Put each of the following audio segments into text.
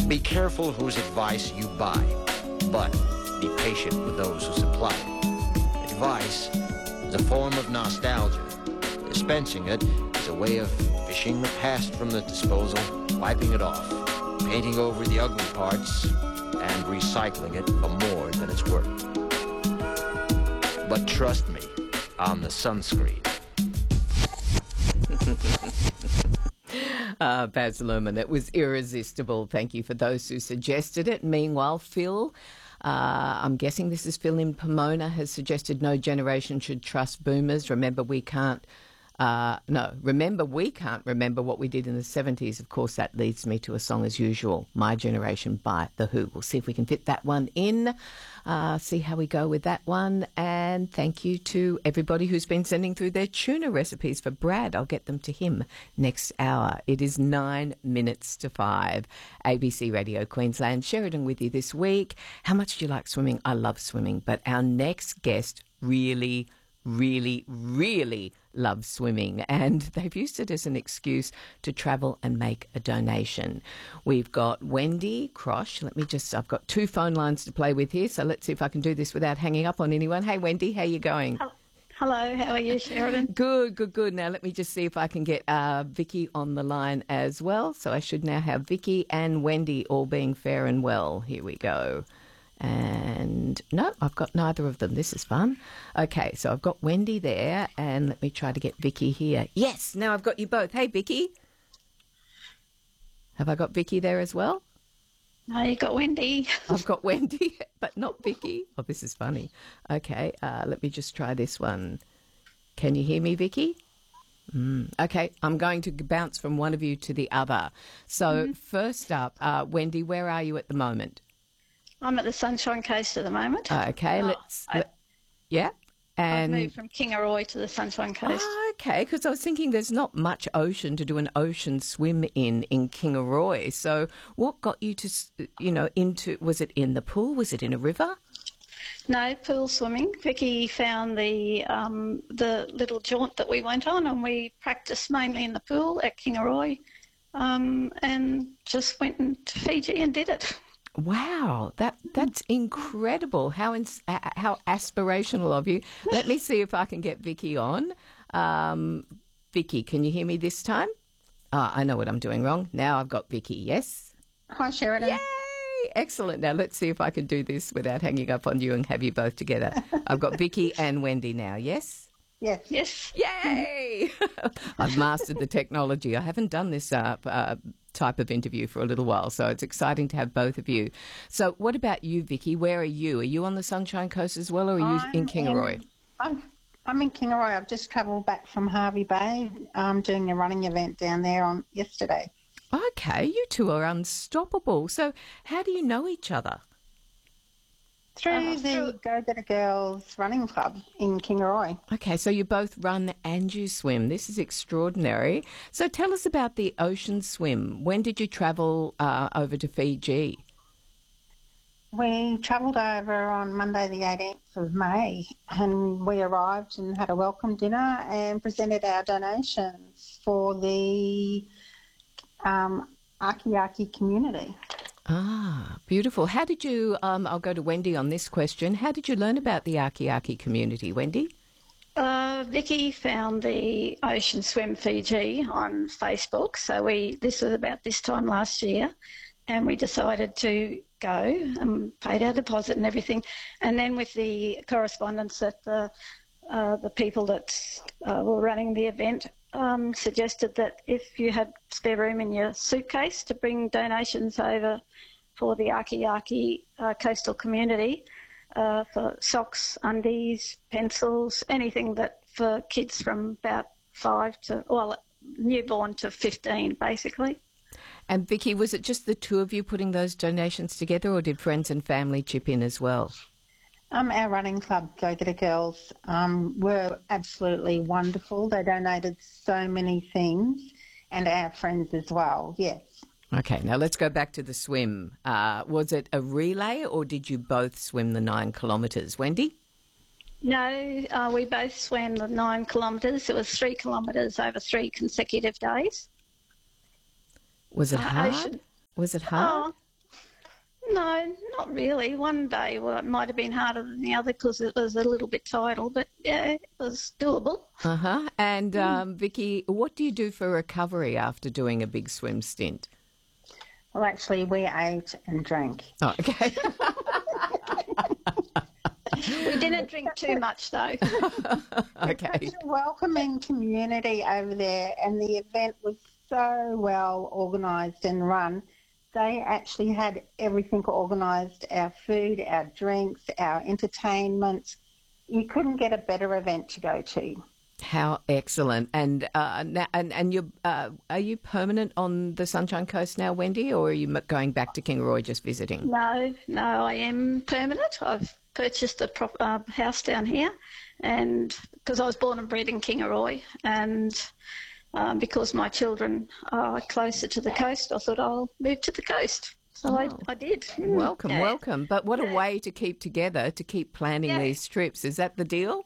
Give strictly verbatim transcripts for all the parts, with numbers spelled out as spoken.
Be careful whose advice you buy, but be patient with those who supply it. Advice is a form of nostalgia. Dispensing it is a way of fishing the past from the disposal, wiping it off, painting over the ugly parts, and recycling it for more than it's worth. But trust me on the sunscreen. uh, Baz Luhrmann, it was irresistible. Thank you for those who suggested it. Meanwhile, Phil, uh, I'm guessing this is Phil in Pomona, has suggested no generation should trust boomers. Remember, we can't Uh, no, remember, we can't remember what we did in the seventies. Of course, that leads me to a song as usual, My Generation by The Who. We'll see if we can fit that one in, uh, see how we go with that one. And thank you to everybody who's been sending through their tuna recipes for Brad. I'll get them to him next hour. It is nine minutes to five. A B C Radio Queensland, Sheridan with you this week. How much do you like swimming? I love swimming, but our next guest really really, really love swimming, and they've used it as an excuse to travel and make a donation. We've got Wendy Crosh. Let me just, I've got two phone lines to play with here, so let's see if I can do this without hanging up on anyone. Hey, Wendy, how you going? Hello, how are you, Sheridan? Good, good, good. Now let me just see if I can get uh, Vicky on the line as well. So I should now have Vicky and Wendy all being fair and well. Here we go. And no, I've got neither of them. This is fun. Okay, so I've got Wendy there, and let me try to get Vicky here. Yes, now I've got you both. Hey, Vicky. Have I got Vicky there as well? No, you got Wendy. I've got Wendy, but not Vicky. Oh, this is funny. Okay, uh, let me just try this one. Can you hear me, Vicky? Mm. Okay, I'm going to bounce from one of you to the other. So mm-hmm. First up, uh, Wendy, where are you at the moment? I'm at the Sunshine Coast at the moment. Okay, oh, let's... I, let, yeah? And I've moved from Kingaroy to the Sunshine Coast. Oh, okay, because I was thinking there's not much ocean to do an ocean swim in, in Kingaroy. So what got you to, you know, into... Was it in the pool? Was it in a river? No, pool swimming. Vicky found the um, the little jaunt that we went on, and we practiced mainly in the pool at Kingaroy, um, and just went to Fiji and did it. Wow, that that's incredible. How ins- how aspirational of you. Let me see if I can get Vicky on. Um, Vicky, can you hear me this time? Ah, I know what I'm doing wrong. Now I've got Vicky, yes? Hi, Sheridan. Yay! Excellent. Now let's see if I can do this without hanging up on you and have you both together. I've got Vicky and Wendy now, yes? Yes. Yes. Yay! I've mastered the technology. I haven't done this uh, uh, type of interview for a little while, so it's exciting to have both of you. So what about you, Vicky? Where are you? Are you on the Sunshine Coast as well, or are you I'm in Kingaroy? In, I'm, I'm in Kingaroy. I've just travelled back from Hervey Bay, um, doing a running event down there on yesterday. Okay, you two are unstoppable. So how do you know each other? Through Uh, the through- Go Getter Girls running club in Kingaroy. Okay, so you both run and you swim. This is extraordinary. So tell us about the ocean swim. When did you travel uh, over to Fiji? We travelled over on Monday the eighteenth of May, and we arrived and had a welcome dinner and presented our donations for the um, Aki Aki community. Ah, beautiful. How did you, um, I'll go to Wendy on this question, how did you learn about the Aki Aki community, Wendy? Uh, Vicky found the Ocean Swim Fiji on Facebook. So we this was about this time last year, and we decided to go and paid our deposit and everything. And then with the correspondence that the uh, the people that uh, were running the event um, suggested that if you had spare room in your suitcase to bring donations over for the Aki Aki uh, coastal community, uh, for socks, undies, pencils, anything that for kids from about five to, well, newborn to fifteen, basically. And Vicky, was it just the two of you putting those donations together, or did friends and family chip in as well? Um, our running club, Go Getter Girls, um, were absolutely wonderful. They donated so many things, and our friends as well, yes. Okay, now let's go back to the swim. Uh, was it a relay, or did you both swim the nine kilometres? Wendy? No, uh, we both swam the nine kilometres. It was three kilometres over three consecutive days. Was it Uh, hard? ocean- Was it hard? Oh, No, not really. One day, well, it might have been harder than the other because it was a little bit tidal, but yeah, it was doable. Uh-huh. And um, Vicky, what do you do for recovery after doing a big swim stint? Well, actually, we ate and drank. Oh, okay. We didn't drink too much, though. Okay. It's such a welcoming community over there, and the event was so well organised and run. They actually had everything organised, our food, our drinks, our entertainment. You couldn't get a better event to go to. How excellent. And uh, now, and, and you're, uh, are you permanent on the Sunshine Coast now, Wendy, or are you m- going back to Kingaroy just visiting? No, no, I am permanent. I've purchased a prop, uh, house down here, and because I was born and bred in Kingaroy, and um, because my children are closer to the coast, I thought I'll move to the coast. So Oh. I, I did. Mm, Welcome, yeah. welcome. But what a Yeah. way to keep together, to keep planning Yeah. these trips. Is that the deal?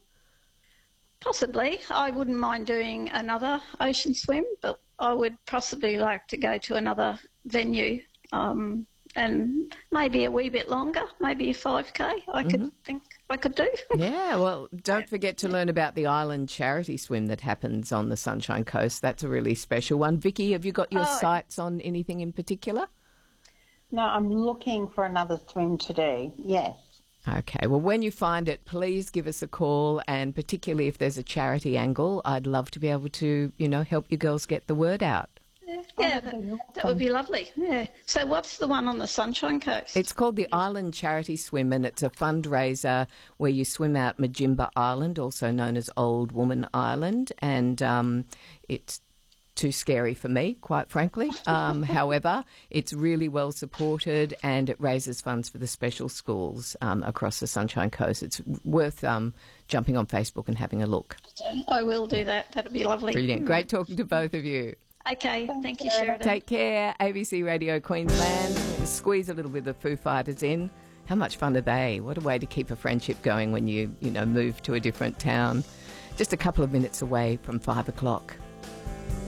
Possibly. I wouldn't mind doing another ocean swim, but I would possibly like to go to another venue um, and maybe a wee bit longer, maybe a five K I Mm-hmm. could think I could do. Yeah, well, don't forget to learn about the island charity swim that happens on the Sunshine Coast. That's a really special one. Vicky, have you got your Oh. sights on anything in particular? No, I'm looking for another swim to do, yes. Okay, well, when you find it, please give us a call, and particularly if there's a charity angle, I'd love to be able to, you know, help you girls get the word out. Yeah, yeah, that, that would be lovely. Yeah. So what's the one on the Sunshine Coast? It's called the Island Charity Swim, and it's a fundraiser where you swim out Majimba Island, also known as Old Woman Island, and um, it's too scary for me, quite frankly. Um, however, it's really well supported, and it raises funds for the special schools um, across the Sunshine Coast. It's worth um, jumping on Facebook and having a look. I will do that. That'd be lovely. Brilliant. Great talking to both of you. Okay, thank you, Sheridan. Take care. A B C Radio Queensland. Squeeze a little bit of Foo Fighters in. How much fun are they? What a way to keep a friendship going when you, you know, move to a different town. Just a couple of minutes away from five o'clock.